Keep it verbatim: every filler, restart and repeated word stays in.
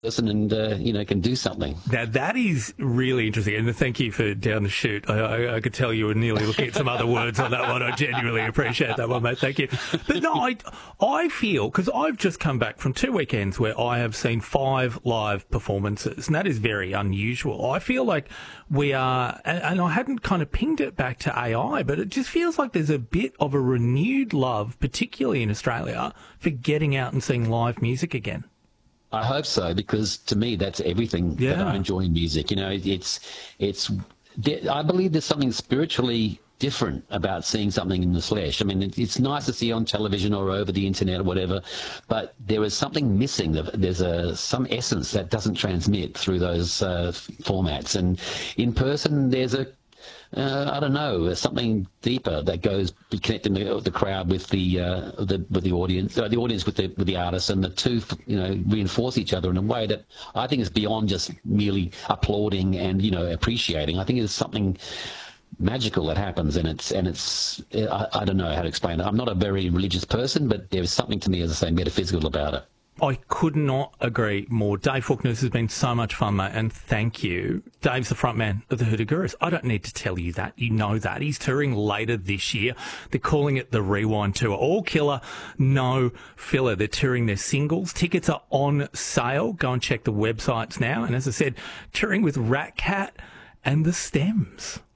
person and, uh, you know, can do something. Now, that is really interesting, and thank you for down the chute. I, I, I could tell you were nearly looking at some other words on that one. I genuinely appreciate that one, mate. Thank you. But no, I, I feel, because I've just come back from two weekends where I have seen five live performances, and that is very unusual. I feel like we are, and, and I hadn't kind of pinged it back to A I, but it just feels like there's a bit of a renewed love, particularly in Australia, for getting out and seeing live music again. I hope so, because to me that's everything Yeah. that I enjoy in music. You know, it's it's. I believe there's something spiritually different about seeing something in the flesh. I mean, it's nice to see on television or over the internet or whatever, but there is something missing. There's a some essence that doesn't transmit through those uh, formats. And in person, there's a Uh, I don't know, something deeper that goes connecting the, the crowd with the uh, the with the audience, uh, the audience with the with the artist, and the two, you know, reinforce each other in a way that I think is beyond just merely applauding and, you know, appreciating. I think there's something magical that happens, and it's and it's I, I don't know how to explain it. I'm not a very religious person, but there's something to me, as I say, metaphysical about it. I could not agree more. Dave Faulkner, this has been so much fun, mate, and thank you. Dave's the front man of the Hoodoo Gurus. I don't need to tell you that. You know that. He's touring later this year. They're calling it the Rewind Tour. All killer, no filler. They're touring their singles. Tickets are on sale. Go and check the websites now. And as I said, touring with Rat Cat and the Stems.